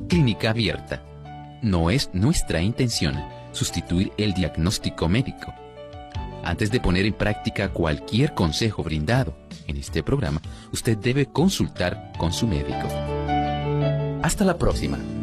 Clínica Abierta. No es nuestra intención sustituir el diagnóstico médico. Antes de poner en práctica cualquier consejo brindado en este programa, usted debe consultar con su médico. Hasta la próxima.